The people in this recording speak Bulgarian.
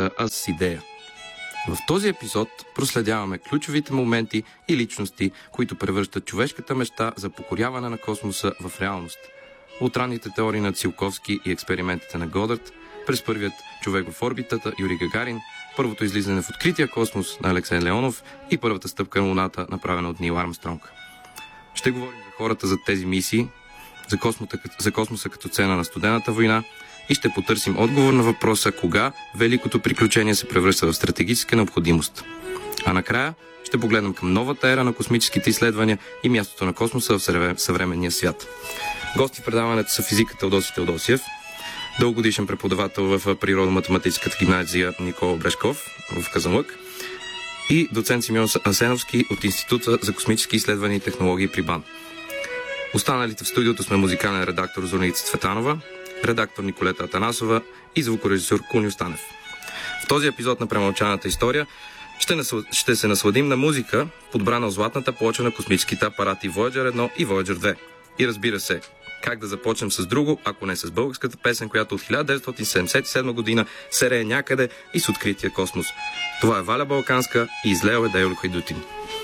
мечта, а с идея. В този епизод проследяваме ключовите моменти и личности, които превръщат човешката мечта за покоряване на космоса в реалност. От ранните теории на Циолковски и експериментите на Годърд, през първият човек в орбитата Юрий Гагарин, първото излизане в открития космос на Алексей Леонов и първата стъпка на Луната, направена от Нил Армстронг. Ще говорим за хората зад тези мисии, за космоса като цена на студената война и ще потърсим отговор на въпроса кога великото приключение се превръща в стратегическа необходимост. А накрая ще погледнем към новата ера на космическите изследвания и мястото на космоса в съвременния свят. Гости в предаването са физикът Теодоси Теодосиев, дългогодишен преподавател в природо-математическата гимназия Никола Брешков в Казанлък и доцент Симеон Асеновски от Института за космически изследвания и технологии при БАН. Останалите в студиото сме музикален редактор Зорница Цветанова, редактор Николета Атанасова и звукорежисьор Куньо Станев. В този епизод на Премълчаната история ще се насладим на музика, подбрана от златната плоча на космическите апарати Voyager 1 и Voyager 2. И разбира се, как да започнем с друго, ако не с българската песен, която от 1977 година се рее някъде и с открития космос. Това е Валя Балканска и Излео е Дейо Хайдутин.